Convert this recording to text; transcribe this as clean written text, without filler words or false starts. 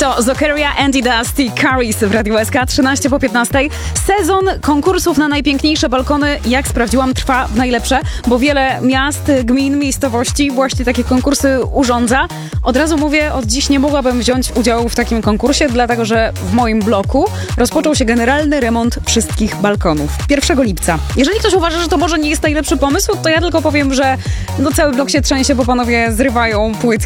To Zokeria, Andy Dust i Caris w Radiu SK, 13 po 15. Sezon konkursów na najpiękniejsze balkony, jak sprawdziłam, trwa w najlepsze, bo wiele miast, gmin, miejscowości właśnie takie konkursy urządza. Od razu mówię, od dziś nie mogłabym wziąć udziału w takim konkursie, dlatego że w moim bloku rozpoczął się generalny remont wszystkich balkonów 1 lipca. Jeżeli ktoś uważa, że to może nie jest najlepszy pomysł, to ja tylko powiem, że cały blok się trzęsie, bo panowie zrywają płytki